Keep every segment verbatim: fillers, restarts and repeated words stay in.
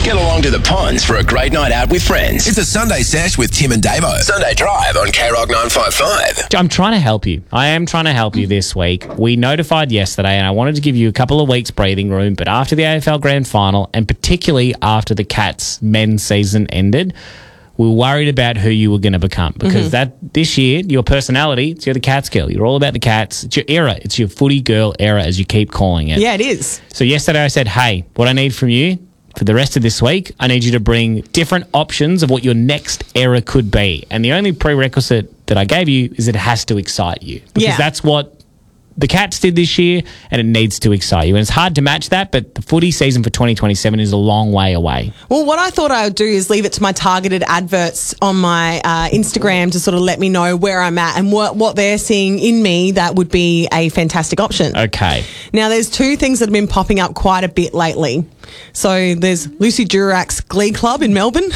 Get along to the Ponds for a great night out with friends. It's a Sunday sesh with Tim and Davo. Sunday Drive on K Rock nine five five. I'm trying to help you. I am trying to help you this week. We notified yesterday, and I wanted to give you a couple of weeks breathing room, but after the A F L Grand Final, and particularly after the Cats men's season ended, we were worried about who you were going to become, because mm-hmm. that this year, your personality, it's you're the Cats girl. You're all about the Cats. It's your era. It's your footy girl era, as you keep calling it. Yeah, it is. So yesterday I said, hey, what I need from you for the rest of this week, I need you to bring different options of what your next era could be. And the only prerequisite that I gave you is it has to excite you. Because yeah. that's what the Cats did this year, and it needs to excite you. And it's hard to match that, but the footy season for twenty twenty-seven is a long way away. Well, what I thought I would do is leave it to my targeted adverts on my uh, Instagram to sort of let me know where I'm at and what, what they're seeing in me that would be a fantastic option. Okay. Now, there's two things that have been popping up quite a bit lately. So there's Lucy Durack's Glee Club in Melbourne.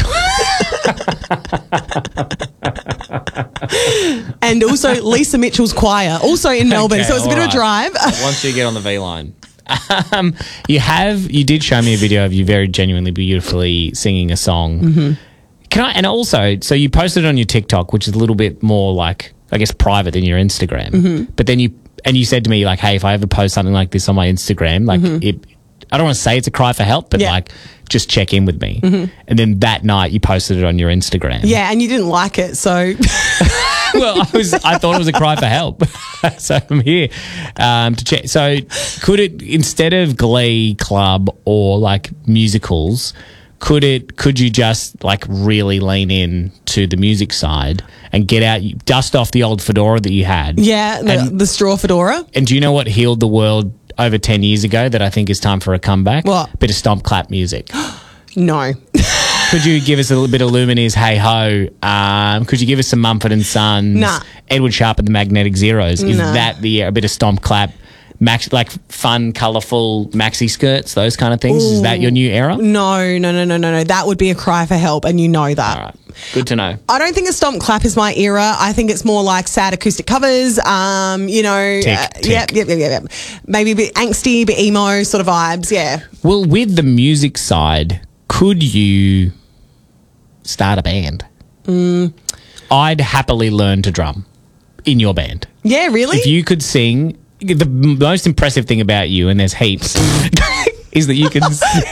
And also Lisa Mitchell's choir, also in Melbourne. Okay, so it's a bit right. of a drive. Once you get on the V line. Um, you have, you did show me a video of you very genuinely beautifully singing a song. Mm-hmm. Can I, and also, so you posted it on your TikTok, which is a little bit more like, I guess, private than your Instagram. Mm-hmm. But then you, and you said to me, like, hey, if I ever post something like this on my Instagram, like, mm-hmm. it, I don't want to say it's a cry for help, but yeah. like, just check in with me. Mm-hmm. And then that night you posted it on your Instagram. Yeah, and you didn't like it, so... Well, I was. I thought it was a cry for help. So I'm here um, to check. So could it, instead of Glee Club or like musicals, could it, could you just like really lean in to the music side and get out, dust off the old fedora that you had? Yeah, the, and, the straw fedora. And do you know what healed the world over ten years ago that I think is time for a comeback? What? Bit of stomp clap music. No. Could you give us a little bit of Lumineers, Hey Ho? Um, could you give us some Mumford and Sons? Nah. Edward Sharp and the Magnetic Zeros. Is nah. that the a bit of stomp clap, max, like fun, colourful maxi skirts, those kind of things? Ooh. Is that your new era? No, no, no, no, no, no. That would be a cry for help, and you know that. All right. Good to know. I don't think a stomp clap is my era. I think it's more like sad acoustic covers. Um, you know, tick, uh, tick. Yep, yep, yep, yep. Maybe a bit angsty, a bit emo sort of vibes. Yeah. Well, with the music side, could you start a band? Mm. I'd happily learn to drum in your band. Yeah, really? If you could sing, the most impressive thing about you, and there's heaps, is that you can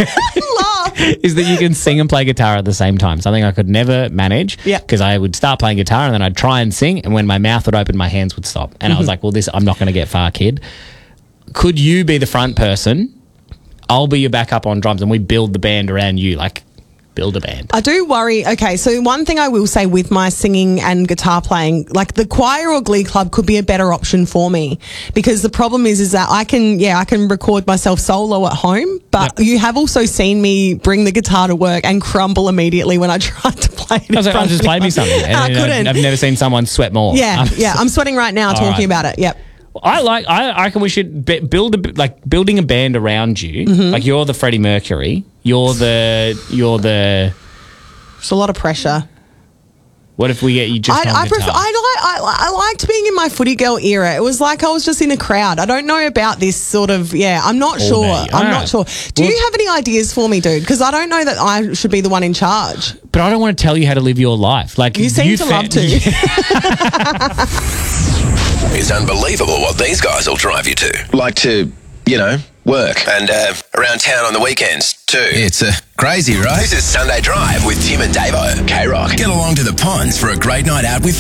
is that you can sing and play guitar at the same time. Something I could never manage. Yeah. Because I would start playing guitar and then I'd try and sing, and when my mouth would open, my hands would stop. And mm-hmm. I was like, well, this I'm not going to get far, kid. Could you be the front person? I'll be your backup on drums, and we build the band around you, like build a band. I do worry. Okay, so one thing I will say with my singing and guitar playing, like the choir or Glee Club could be a better option for me, because the problem is is that I can, yeah, I can record myself solo at home, but yep. you have also seen me bring the guitar to work and crumble immediately when I tried to play it. I was like, oh, just play me something. And I couldn't. I've, I've never seen someone sweat more. Yeah, yeah. I'm sweating right now talking right. about it. Yep. I like. I, I reckon we should be, build a like building a band around you. Mm-hmm. Like you're the Freddie Mercury. You're the. You're the. It's a lot of pressure. What if we get you just I, on I guitar? prefer. I like. I, I liked being in my footy girl era. It was like I was just in a crowd. I don't know about this sort of. Yeah, I'm not All sure. day. I'm All not right. sure. Do Well, you have any ideas for me, dude? Because I don't know that I should be the one in charge. But I don't want to tell you how to live your life. Like You seem you to fa- love to. It's unbelievable what these guys will drive you to. Like to, you know, work. And uh, around town on the weekends, too. It's uh, crazy, right? This is Sunday Drive with Tim and Davo. K-Rock. Get along to the Ponds for a great night out with